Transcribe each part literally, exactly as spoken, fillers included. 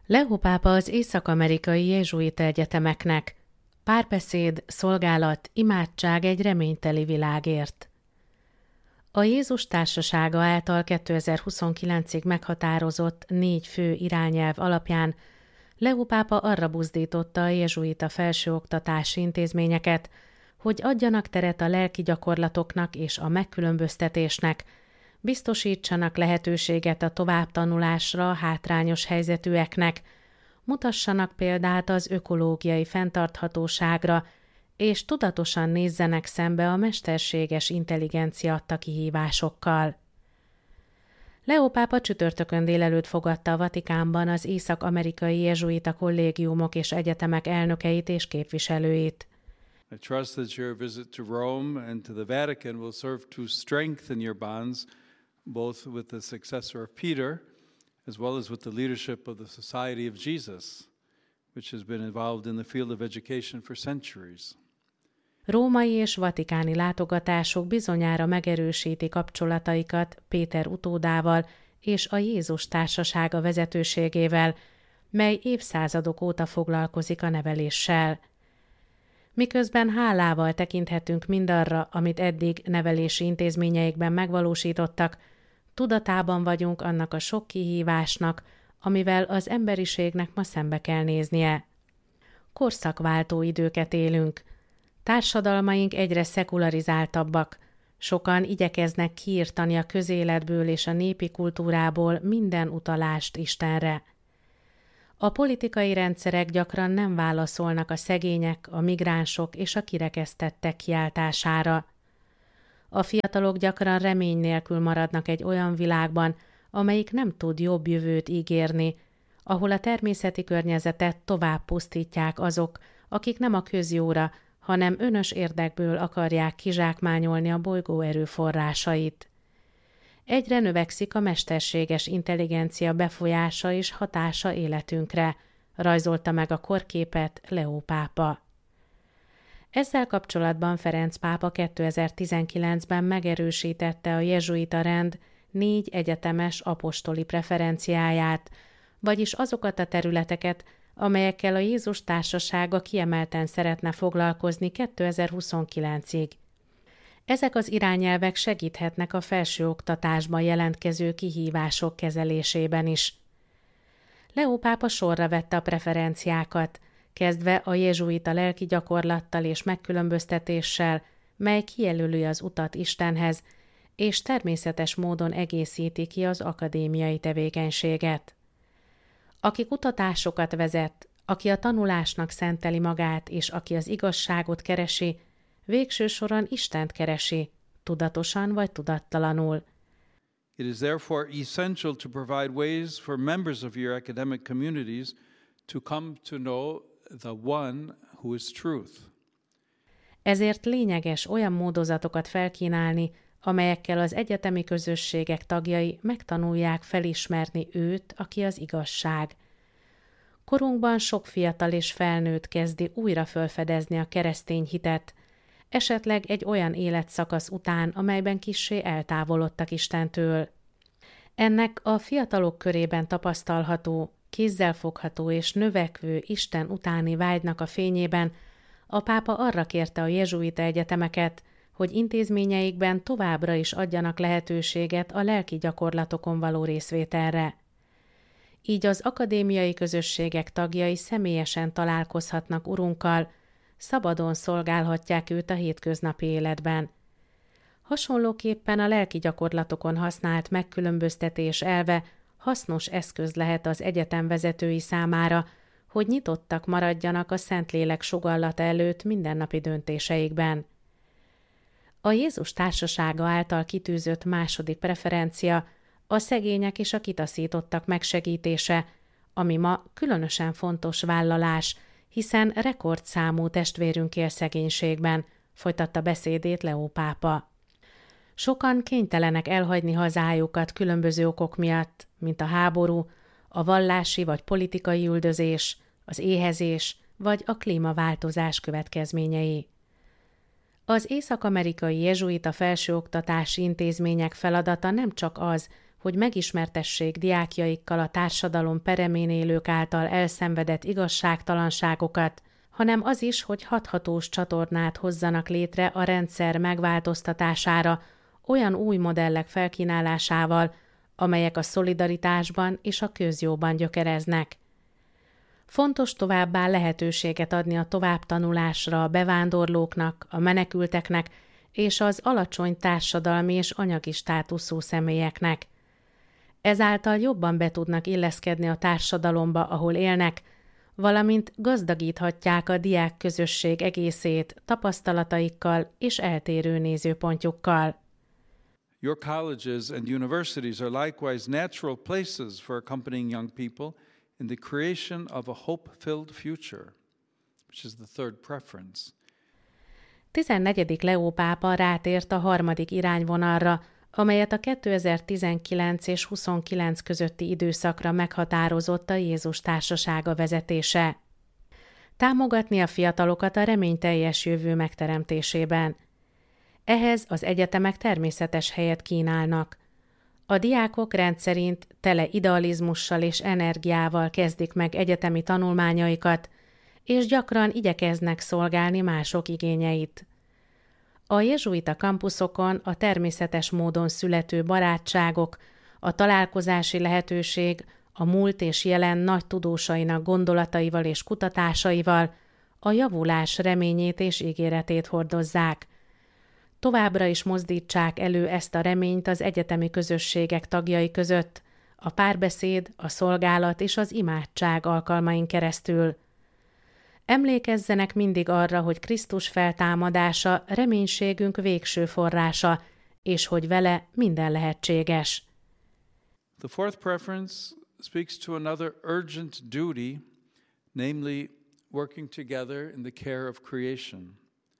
Leo pápa az észak-amerikai jezsuita egyetemeknek. Párbeszéd, szolgálat, imádság egy reményteli világért. A Jézus Társasága által kétezer-huszonkilencig meghatározott négy fő irányelv alapján Leo pápa arra buzdította a jezsuita felsőoktatási intézményeket, hogy adjanak teret a lelki gyakorlatoknak és a megkülönböztetésnek, biztosítsanak lehetőséget a továbbtanulásra a hátrányos helyzetűeknek, mutassanak példát az ökológiai fenntarthatóságra, és tudatosan nézzenek szembe a mesterséges intelligencia adta kihívásokkal. Leo pápa csütörtökön délelőtt fogadta a Vatikánban az észak-amerikai jezsuita kollégiumok és egyetemek elnökeit és képviselőit. I trust that your visit to Rome and to the Vatican will serve to strengthen your bonds, both with the successor of Peter, as well as with the leadership of the Society of Jesus, which has been involved in the field of education for centuries. Római és vatikáni látogatások bizonyára megerősíti kapcsolataikat Péter utódával és a Jézus Társasága vezetőségével, mely évszázadok óta foglalkozik a neveléssel. Miközben hálával tekinthetünk mindarra, amit eddig nevelési intézményeikben megvalósítottak, tudatában vagyunk annak a sok kihívásnak, amivel az emberiségnek ma szembe kell néznie. Korszakváltó időket élünk. Társadalmaink egyre szekularizáltabbak. Sokan igyekeznek kiirtani a közéletből és a népi kultúrából minden utalást Istenre. A politikai rendszerek gyakran nem válaszolnak a szegények, a migránsok és a kirekesztettek kiáltására. A fiatalok gyakran remény nélkül maradnak egy olyan világban, amelyik nem tud jobb jövőt ígérni, ahol a természeti környezetet tovább pusztítják azok, akik nem a közjóra, hanem önös érdekből akarják kizsákmányolni a bolygó erőforrásait. Egyre növekszik a mesterséges intelligencia befolyása és hatása életünkre, rajzolta meg a korképet Leo pápa. Ezzel kapcsolatban Ferenc pápa kétezer-tizenkilencben megerősítette a jezsuita rend négy egyetemes apostoli preferenciáját, vagyis azokat a területeket, amelyekkel a Jézus Társasága kiemelten szeretne foglalkozni kétezer-huszonkilencig. Ezek az irányelvek segíthetnek a felsőoktatásban jelentkező kihívások kezelésében is. Leo pápa sorra vette a preferenciákat, kezdve a jezsuita lelki gyakorlattal és megkülönböztetéssel, mely kijelöli az utat Istenhez, és természetes módon egészíti ki az akadémiai tevékenységet. Aki kutatásokat vezet, aki a tanulásnak szenteli magát, és aki az igazságot keresi, végső soron Istent keresi, tudatosan vagy tudattalanul. It is therefore essential to provide ways for members of your academic communities to come to know the one who is truth. Ezért lényeges olyan módozatokat felkínálni, amelyekkel az egyetemi közösségek tagjai megtanulják felismerni őt, aki az igazság. Korunkban sok fiatal és felnőtt kezdi újra felfedezni a keresztény hitet, esetleg egy olyan életszakasz után, amelyben kissé eltávolodtak Istentől. Ennek a fiatalok körében tapasztalható, kézzelfogható és növekvő Isten utáni vágynak a fényében a pápa arra kérte a jezsuita egyetemeket, hogy intézményeikben továbbra is adjanak lehetőséget a lelki gyakorlatokon való részvételre. Így az akadémiai közösségek tagjai személyesen találkozhatnak Urunkkal, szabadon szolgálhatják őt a hétköznapi életben. Hasonlóképpen a lelki gyakorlatokon használt megkülönböztetés elve hasznos eszköz lehet az egyetem vezetői számára, hogy nyitottak maradjanak a Szentlélek sugallata előtt mindennapi döntéseikben. A Jézus Társasága által kitűzött második preferencia a szegények és a kitaszítottak megsegítése, ami ma különösen fontos vállalás, hiszen rekordszámú testvérünk él szegénységben, folytatta beszédét Leo pápa. Sokan kénytelenek elhagyni hazájukat különböző okok miatt, mint a háború, a vallási vagy politikai üldözés, az éhezés vagy a klímaváltozás következményei. Az észak-amerikai jezsuita felsőoktatási intézmények feladata nem csak az, hogy megismertessék diákjaikkal a társadalom peremén élők által elszenvedett igazságtalanságokat, hanem az is, hogy hathatós csatornát hozzanak létre a rendszer megváltoztatására, olyan új modellek felkínálásával, amelyek a szolidaritásban és a közjóban gyökereznek. Fontos továbbá lehetőséget adni a továbbtanulásra a bevándorlóknak, a menekülteknek és az alacsony társadalmi és anyagi státuszú személyeknek. Ezáltal jobban be tudnak illeszkedni a társadalomba, ahol élnek, valamint gazdagíthatják a diák közösség egészét tapasztalataikkal és eltérő nézőpontjukkal. Your colleges and universities are likewise natural places for accompanying young people in the creation of a hope-filled future, which is the third preference. tizennegyedik Leó pápa rátért a harmadik irányvonalra, amelyet a kétezer-tizenkilenc és huszonkilenc közötti időszakra meghatározott a Jézus Társasága vezetése. Támogatni a fiatalokat a reményteljes jövő megteremtésében. Ehhez az egyetemek természetes helyet kínálnak. A diákok rendszerint tele idealizmussal és energiával kezdik meg egyetemi tanulmányaikat, és gyakran igyekeznek szolgálni mások igényeit. A jezsuita kampuszokon a természetes módon születő barátságok, a találkozási lehetőség, a múlt és jelen nagy tudósainak gondolataival és kutatásaival a javulás reményét és ígéretét hordozzák. Továbbra is mozdítsák elő ezt a reményt az egyetemi közösségek tagjai között, a párbeszéd, a szolgálat és az imádság alkalmain keresztül. Emlékezzenek mindig arra, hogy Krisztus feltámadása reménységünk végső forrása, és hogy vele minden lehetséges. The fourth preference speaks to another urgent duty, namely working together in the care of creation.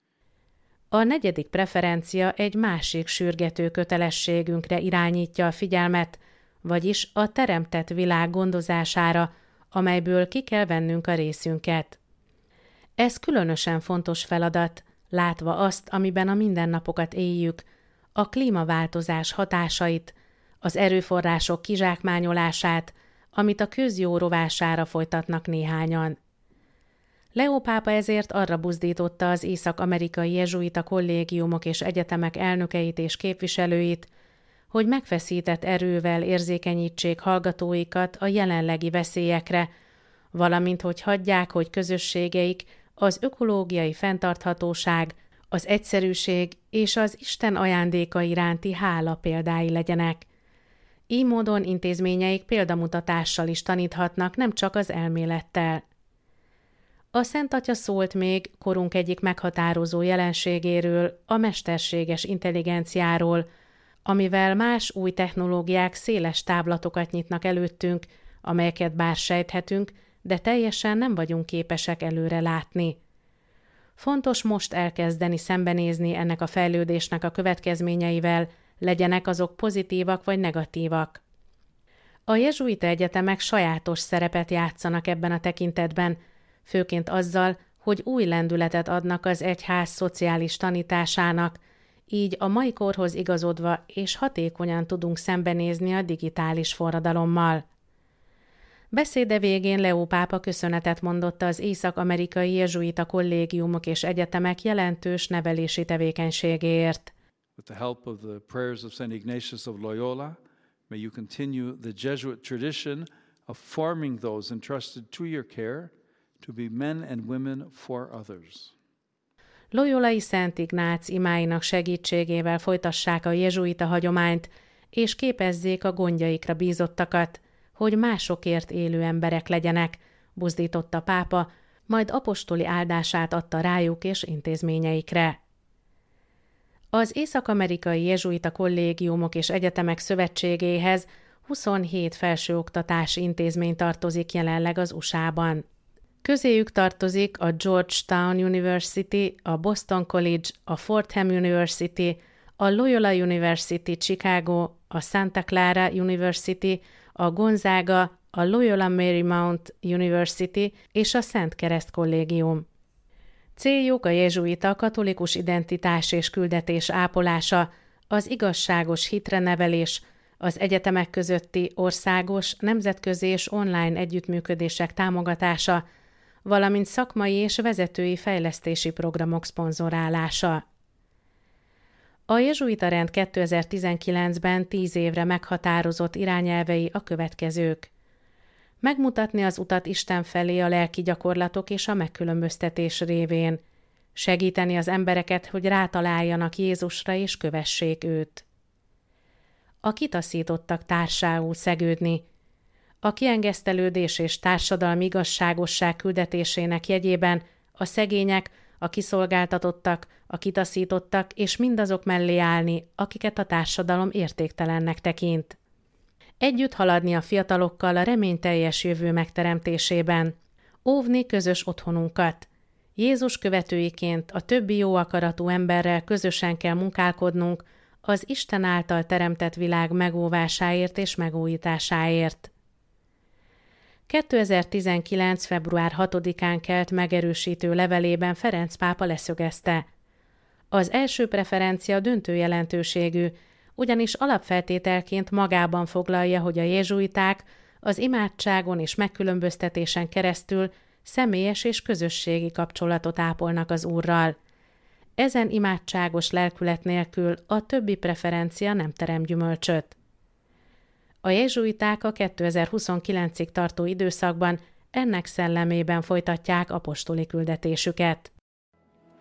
A negyedik preferencia egy másik sürgető kötelességünkre irányítja a figyelmet, vagyis a teremtett világ gondozására, amelyből ki kell vennünk a részünket. Ez különösen fontos feladat, látva azt, amiben a mindennapokat éljük, a klímaváltozás hatásait, az erőforrások kizsákmányolását, amit a közjó rovására folytatnak néhányan. Leó pápa ezért arra buzdította az észak-amerikai jezsuita kollégiumok és egyetemek elnökeit és képviselőit, hogy megfeszített erővel érzékenyítsék hallgatóikat a jelenlegi veszélyekre, valamint hogy hagyják, hogy közösségeik az ökológiai fenntarthatóság, az egyszerűség és az Isten ajándéka iránti hála példái legyenek. Így módon intézményeik példamutatással is taníthatnak, nem csak az elmélettel. A Szent Atya szólt még korunk egyik meghatározó jelenségéről, a mesterséges intelligenciáról, amivel más új technológiák széles táblatokat nyitnak előttünk, amelyeket bár sejthetünk, de teljesen nem vagyunk képesek előre látni. Fontos most elkezdeni szembenézni ennek a fejlődésnek a következményeivel, legyenek azok pozitívak vagy negatívak. A jezsuita egyetemek sajátos szerepet játszanak ebben a tekintetben, főként azzal, hogy új lendületet adnak az egyház szociális tanításának, így a mai korhoz igazodva és hatékonyan tudunk szembenézni a digitális forradalommal. Beszéde végén Leó pápa köszönetet mondott az észak-amerikai jezsuita kollégiumok és egyetemek jelentős nevelési tevékenységéért. With the help of the prayers of Saint Ignatius of Loyola, may you continue the Jesuit tradition of forming those entrusted to your care to be men and women for others. Loyolai Szent Ignác imáinak segítségével folytassák a jezsuita hagyományt, és képezzék a gondjaikra bízottakat, hogy másokért élő emberek legyenek, buzdította pápa, majd apostoli áldását adta rájuk és intézményeikre. Az észak-amerikai jezsuita kollégiumok és egyetemek szövetségéhez huszonhét felsőoktatási intézmény tartozik jelenleg az u es á-ban. Közéjük tartozik a Georgetown University, a Boston College, a Fordham University, a Loyola University Chicago, a Santa Clara University, a Gonzaga, a Loyola Marymount University és a Szent Kereszt Kollégium. Céljuk a jezsuita katolikus identitás és küldetés ápolása, az igazságos hitre nevelés, Az egyetemek közötti országos, nemzetközi és online együttműködések támogatása, valamint szakmai és vezetői fejlesztési programok szponzorálása. A jezsuita rend kétezer-tizenkilencben tíz évre meghatározott irányelvei a következők. Megmutatni az utat Isten felé a lelki gyakorlatok és a megkülönböztetés révén. Segíteni az embereket, hogy rátaláljanak Jézusra és kövessék őt. A kitaszítottak társául szegődni. A kiengesztelődés és társadalmi igazságosság küldetésének jegyében a szegények, a kiszolgáltatottak, a kitaszítottak és mindazok mellé állni, akiket a társadalom értéktelennek tekint. Együtt haladni a fiatalokkal a reményteljes jövő megteremtésében. Óvni közös otthonunkat. Jézus követőiként a többi jó akaratú emberrel közösen kell munkálkodnunk az Isten által teremtett világ megóvásáért és megújításáért. kétezer-tizenkilenc. február hatodikán kelt megerősítő levelében Ferenc pápa leszögezte. Az első preferencia döntő jelentőségű, ugyanis alapfeltételként magában foglalja, hogy a jezsuiták az imádságon és megkülönböztetésen keresztül személyes és közösségi kapcsolatot ápolnak az Úrral. Ezen imádságos lelkület nélkül a többi preferencia nem terem gyümölcsöt. A jezsuiták a kétezer-huszonkilencig tartó időszakban ennek szellemében folytatják apostoli küldetésüket.